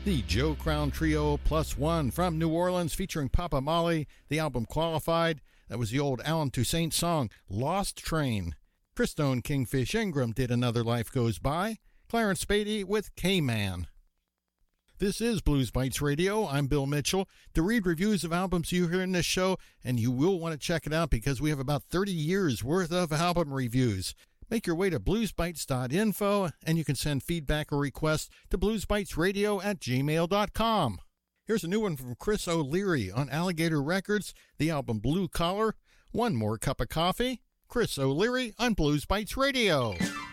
The Joe Crown Trio +1 from New Orleans featuring Papa Molly, the album Qualified. That was the old Alan Toussaint song, Lost Train. Christone Kingfish Ingram did Another Life Goes By. Clarence Spady with K-Man. This is Blues Bites Radio. I'm Bill Mitchell. To read reviews of albums you hear in this show, and you will want to check it out because we have about 30 years worth of album reviews. Make your way to bluesbites.info, and you can send feedback or requests to bluesbitesradio@gmail.com. Here's a new one from Chris O'Leary on Alligator Records, the album Blue Collar. One More Cup of Coffee. Chris O'Leary on Blues Bites Radio.